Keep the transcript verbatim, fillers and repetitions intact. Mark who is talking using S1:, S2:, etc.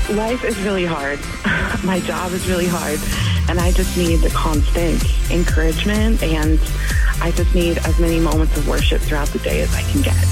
S1: Life is really hard. My job is really hard. And I just need the constant encouragement, and I just need as many moments of worship throughout the day as I can get.